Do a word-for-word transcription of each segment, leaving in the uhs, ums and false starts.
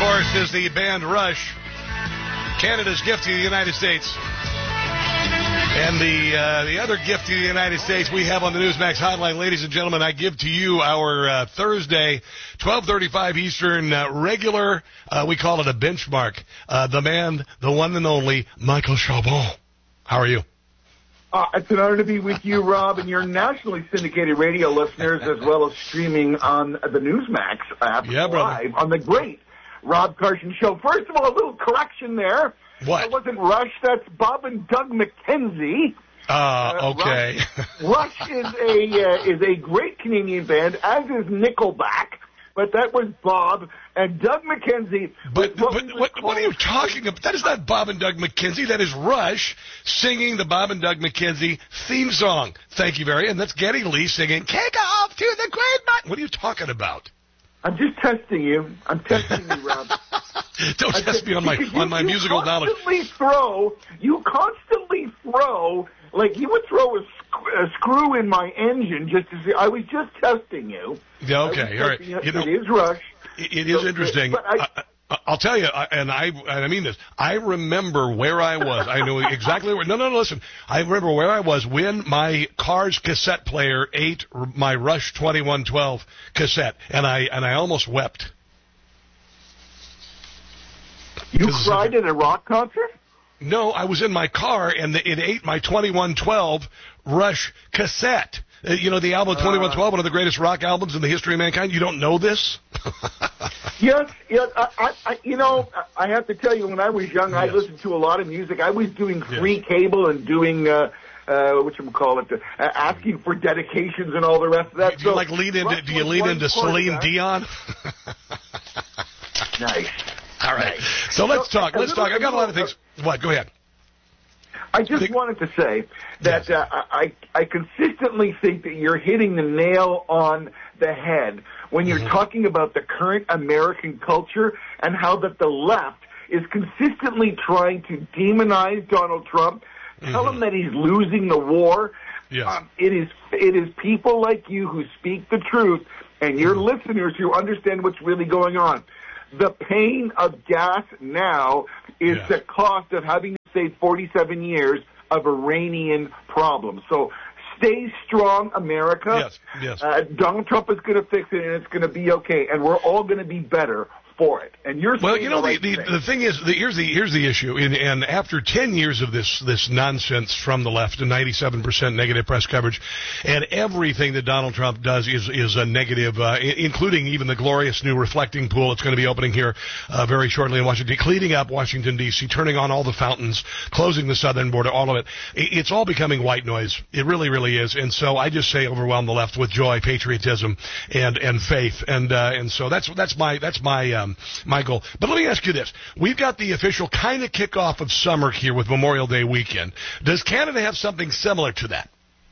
course, is the band Rush, Canada's gift to the United States. And the uh, the other gift to the United States we have on the Newsmax hotline, ladies and gentlemen, I give to you our uh, Thursday, twelve thirty-five Eastern, uh, regular, uh, we call it a benchmark, uh, the man, the one and only, Michael Chabon. How are you? Uh, it's an honor to be with you, Rob, and your nationally syndicated radio listeners, as well as streaming on the Newsmax app yeah, live on the great Rob Carson Show. First of all, a little correction there. What? It wasn't Rush. That's Bob and Doug McKenzie. Uh, uh okay. Rush, Rush is a uh, is a great Canadian band, as is Nickelback. But that was Bob and Doug McKenzie. But what, but what, what are you talking about? That is not Bob and Doug McKenzie. That is Rush singing the Bob and Doug McKenzie theme song. Thank you very much. And that's Geddy Lee singing "Kick Off to the Great Mountain." What are you talking about? I'm just testing you. I'm testing you, Rob. Don't I test said, me on my you, on my you musical knowledge. Constantly throw. You constantly throw. Like you would throw a, sc- a screw in my engine just to see. I was just testing you. Yeah, okay, all right. You, you know, it is Rush. It, it is so, interesting. But I, I, I'll tell you, and I and I mean this. I remember where I was. I know exactly where. No, no, no. Listen. I remember where I was when my car's cassette player ate my Rush twenty-one twelve cassette, and I and I almost wept. You cried at a rock concert? No, I was in my car, and it ate my twenty-one twelve Rush cassette. Uh, you know, the album twenty-one twelve, one of the greatest rock albums in the history of mankind. You don't know this? Yes, yes. I, I, you know, I have to tell you, when I was young, yes. I listened to a lot of music. I was doing free yes. cable and doing, uh, uh, whatchamacallit, uh, asking for dedications and all the rest of that. Do so, you like lean into? Do you lean into Celine Dion? Nice. All right. Nice. So let's so, talk. Let's little, talk. I got a lot of things. What? Go ahead. I just think, wanted to say that yes. uh, I I consistently think that you're hitting the nail on the head when you're mm-hmm. talking about the current American culture and how that the left is consistently trying to demonize Donald Trump, mm-hmm. tell him that he's losing the war. Yes. Um, it is it is people like you who speak the truth and your mm-hmm. listeners who understand what's really going on. The pain of gas now is yeah. the cost of having to save forty-seven years of Iranian problems. So stay strong, America. Yes, yes. Uh, Donald Trump is going to fix it, and it's going to be okay, and we're all going to be better for it. And you're well, you know, the, right the, thing. the, the thing is, the, here's the here's the issue. And, and after ten years of this this nonsense from the left, and ninety-seven percent negative press coverage, and everything that Donald Trump does is is a negative, uh, including even the glorious new reflecting pool that's going to be opening here uh, very shortly in Washington, cleaning up Washington D C, turning on all the fountains, closing the southern border, all of it. It's all becoming white noise. It really, really is. And so I just say overwhelm the left with joy, patriotism, and and faith. And uh, and so that's that's my that's my um, my goal. But let me ask you this. We've got the official kind of kickoff of summer here with Memorial Day weekend. Does Canada have something similar to that?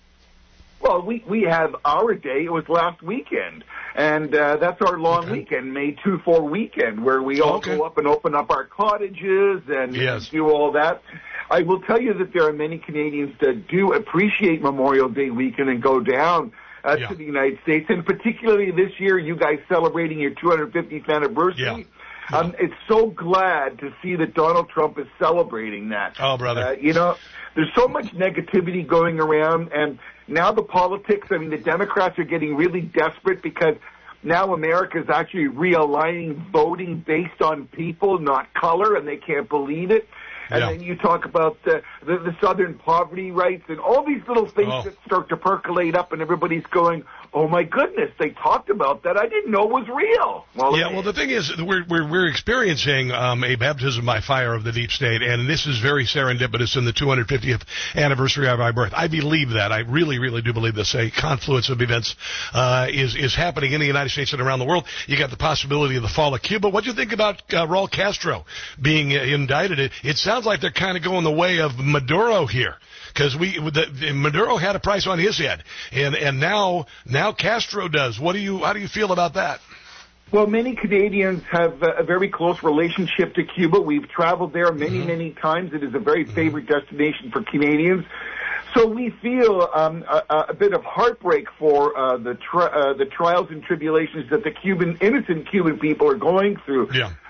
Well, we, we have our day. It was last weekend. And uh, that's our long okay. weekend, May two four weekend, where we all okay. go up and open up our cottages and, yes. and do all that. I will tell you that there are many Canadians that do appreciate Memorial Day weekend and go down uh, yeah. to the United States. And particularly this year, you guys celebrating your two hundred fiftieth anniversary. Yeah. Um, it's so glad to see that Donald Trump is celebrating that. Oh, brother. Uh, you know, there's so much negativity going around, and now the politics, I mean, the Democrats are getting really desperate because now America is actually realigning voting based on people, not color, and they can't believe it. And yeah. then you talk about the, the, the Southern poverty rights and all these little things oh. that start to percolate up, and everybody's going, oh, my goodness, they talked about that. I didn't know it was real. Well, yeah, well, the thing is, we're we're, we're experiencing um, a baptism by fire of the deep state, and this is very serendipitous in the two hundred fiftieth anniversary of our birth. I believe that. I really, really do believe this. A confluence of events uh, is, is happening in the United States and around the world. You got the possibility of the fall of Cuba. What do you think about uh, Raul Castro being uh, indicted? It, it sounds like they're kind of going the way of Maduro here. Because we, the, the Maduro had a price on his head, and and now now Castro does. What do you how do you feel about that? Well, many Canadians have a very close relationship to Cuba. We've traveled there many, mm-hmm. many times. It is a very favorite mm-hmm. destination for Canadians. So we feel um, a, a bit of heartbreak for uh, the tri- uh, the trials and tribulations that the Cuban innocent Cuban people are going through. Yeah.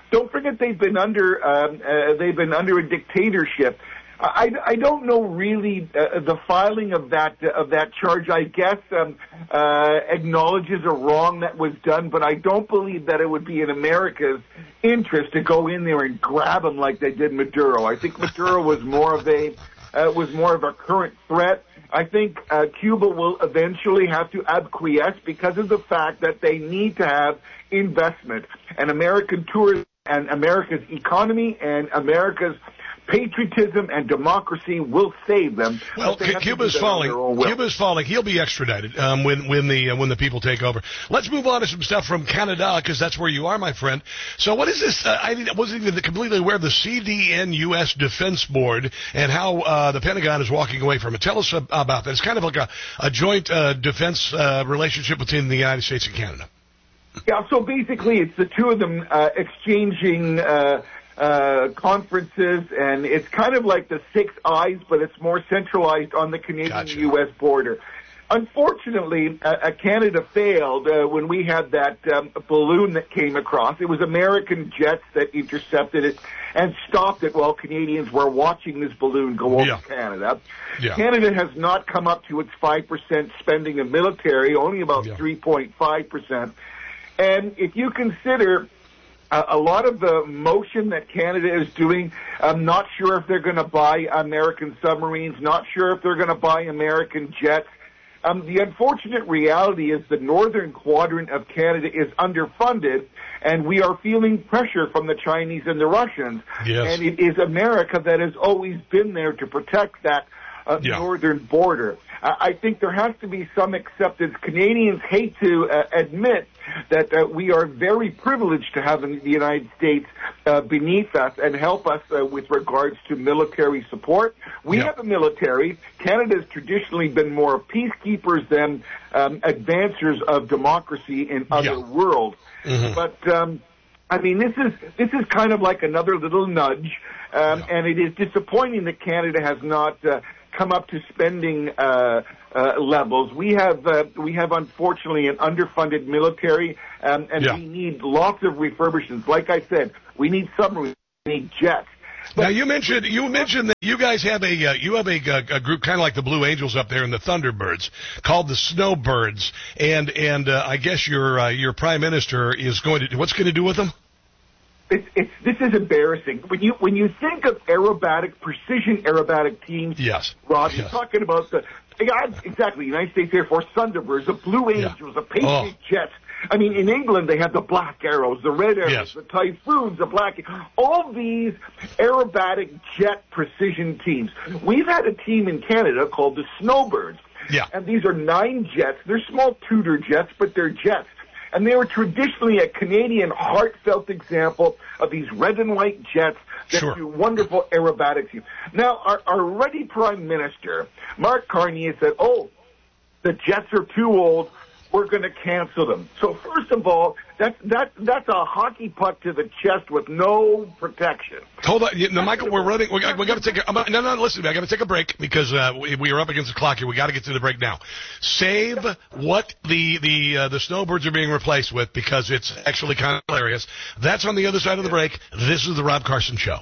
don't forget they've been under um, uh, they've been under a dictatorship. I, I don't know really uh, the filing of that uh, of that charge. I guess um, uh, acknowledges a wrong that was done, but I don't believe that it would be in America's interest to go in there and grab him like they did Maduro. I think Maduro was more of a uh, was more of a current threat. I think uh, Cuba will eventually have to acquiesce because of the fact that they need to have investment, and American tourism and America's economy and America's patriotism and democracy will save them. Well, Cuba's falling. Cuba's falling. He'll be extradited um, when when the uh, when the people take over. Let's move on to some stuff from Canada, because that's where you are, my friend. So, what is this? Uh, I wasn't even completely aware of the C D N U S Defense Board and how uh, the Pentagon is walking away from it. Tell us about that. It's kind of like a, a joint uh, defense uh, relationship between the United States and Canada. Yeah. So basically, it's the two of them uh, exchanging. Uh, Uh, conferences, and it's kind of like the Six Eyes, but it's more centralized on the Canadian-U S gotcha. border. Unfortunately, uh, uh, Canada failed uh, when we had that um, balloon that came across. It was American jets that intercepted it and stopped it while Canadians were watching this balloon go over yeah. Canada. Yeah. Canada has not come up to its five percent spending of military, only about yeah. three point five percent. And if you consider Uh, a lot of the motion that Canada is doing, I'm not sure if they're going to buy American submarines, not sure if they're going to buy American jets. Um, the unfortunate reality is the northern quadrant of Canada is underfunded, and we are feeling pressure from the Chinese and the Russians. Yes. And it is America that has always been there to protect that uh, yeah. northern border. Uh, I think there has to be some acceptance. Canadians hate to uh, admit that uh, we are very privileged to have the United States uh, beneath us and help us uh, with regards to military support. We yeah. have a military. Canada has traditionally been more peacekeepers than um, advancers of democracy in other yeah. worlds. Mm-hmm. But um, I mean, this is this is kind of like another little nudge, um, yeah. and it is disappointing that Canada has not uh, come up to spending uh, uh, levels. We have uh, we have unfortunately an underfunded military, um, and yeah. we need lots of refurbishments. Like I said, we need submarines, we need jets. But now you mentioned you mentioned that you guys have a uh, you have a, a group kind of like the Blue Angels up there and the Thunderbirds called the Snowbirds, and and uh, I guess your uh, your Prime Minister is going to what's going to do with them? It's, it's, this is embarrassing. When you when you think of aerobatic, precision aerobatic teams, yes. Rob, yes. you're talking about the, yeah, exactly, United States Air Force Thunderbirds, the Blue Angels, yeah. the Patriot oh. Jets. I mean, in England, they have the Black Arrows, the Red Arrows, yes. the Typhoons, the Black... All these aerobatic jet precision teams. We've had a team in Canada called the Snowbirds. Yeah. And these are nine jets. They're small Tudor jets, but they're jets. And they were traditionally a Canadian heartfelt example of these red and white jets that sure. do wonderful aerobatics. Now, our, our ready Prime Minister, Mark Carney, has said, oh, the jets are too old, we're going to cancel them. So first of all, that's, that, that's a hockey puck to the chest with no protection. Hold on. No, Michael, we're running. We got, we got to take a, no, no, listen to me. I got to take a break because uh, we, we are up against the clock here. We got to get to the break now. Save what the, the, uh, the Snowbirds are being replaced with because it's actually kind of hilarious. That's on the other side of the break. This is the Rob Carson Show.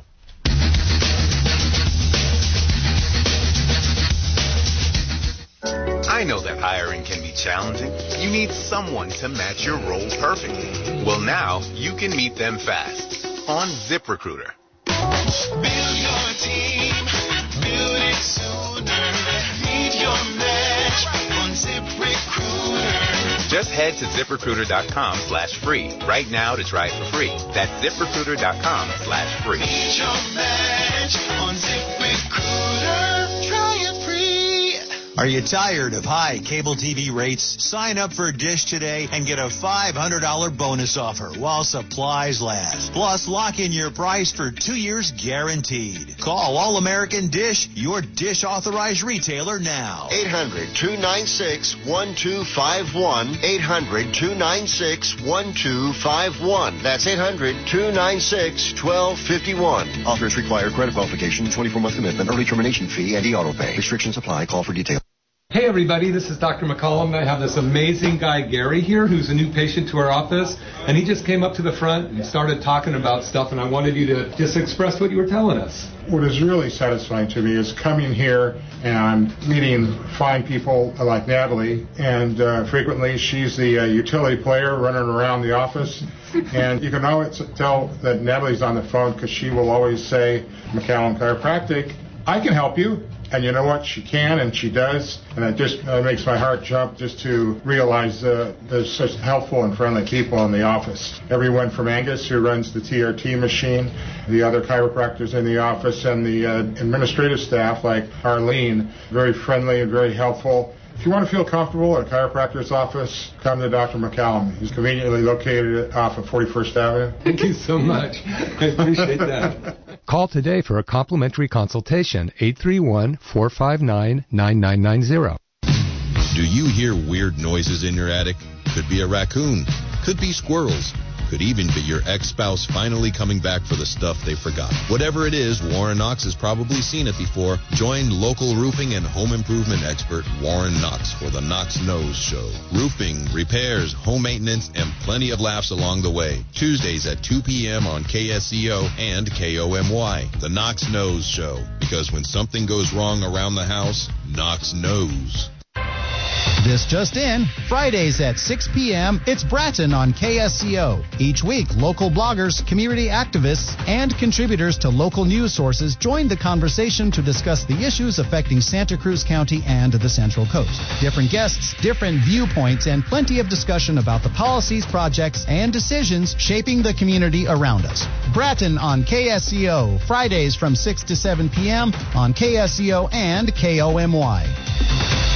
I know that hiring can be challenging. You need someone to match your role perfectly. Well, now you can meet them fast on ZipRecruiter. Build your team, build it sooner. Meet your match on ZipRecruiter. Just head to ZipRecruiter.com slash free right now to try it for free. That's ZipRecruiter.com slash free. Meet your match on ZipRecruiter. Try it free. Are you tired of high cable T V rates? Sign up for Dish today and get a five hundred dollars bonus offer while supplies last. Plus, lock in your price for two years guaranteed. Call All-American Dish, your Dish authorized retailer now. eight hundred, two nine six, one two five one. eight hundred, two nine six, one two five one. That's eight hundred, two nine six, one two five one. Offers require credit qualification, twenty-four month commitment, early termination fee, and e-auto pay. Restrictions apply. Call for details. Hey everybody, this is Doctor McCollum. I have this amazing guy, Gary, here, who's a new patient to our office, and he just came up to the front and started talking about stuff, and I wanted you to just express what you were telling us. What is really satisfying to me is coming here and meeting fine people like Natalie, and uh, frequently she's the uh, utility player running around the office, and you can always tell that Natalie's on the phone because she will always say, McCollum Chiropractic, I can help you. And you know what? She can, and she does. And it just uh, makes my heart jump just to realize uh, there's such helpful and friendly people in the office. Everyone from Angus, who runs the T R T machine, the other chiropractors in the office, and the uh, administrative staff like Arlene, very friendly and very helpful. If you want to feel comfortable at a chiropractor's office, come to Doctor McCollum. He's conveniently located off of forty-first Avenue. Thank you so much. I appreciate that. Call today for a complimentary consultation, eight three one, four five nine, nine nine nine zero. Do you hear weird noises in your attic? Could be a raccoon, could be squirrels, could even be your ex-spouse finally coming back for the stuff they forgot. Whatever it is, Warren Knox has probably seen it before. Join local roofing and home improvement expert Warren Knox for the Knox Knows Show. Roofing, repairs, home maintenance, and plenty of laughs along the way. Tuesdays at two p.m. on K S E O and K O M Y. The Knox Knows Show. Because when something goes wrong around the house, Knox knows. This just in, Fridays at six p.m., it's Bratton on K S C O. Each week, local bloggers, community activists, and contributors to local news sources join the conversation to discuss the issues affecting Santa Cruz County and the Central Coast. Different guests, different viewpoints, and plenty of discussion about the policies, projects, and decisions shaping the community around us. Bratton on K S C O, Fridays from six to seven p.m. on K S C O and K O M Y.